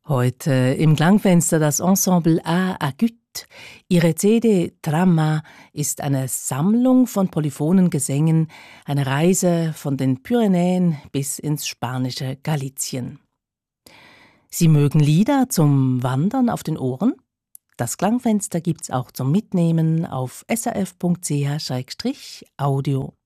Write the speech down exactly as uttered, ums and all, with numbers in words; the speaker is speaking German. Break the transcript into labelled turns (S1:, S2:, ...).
S1: Heute im Klangfenster das Ensemble A Agut. Ihre C D Trama ist eine Sammlung von polyphonen Gesängen, eine Reise von den Pyrenäen bis ins spanische Galizien. Sie mögen Lieder zum Wandern auf den Ohren? Das Klangfenster gibt's auch zum Mitnehmen auf srf punkt ch slash audio.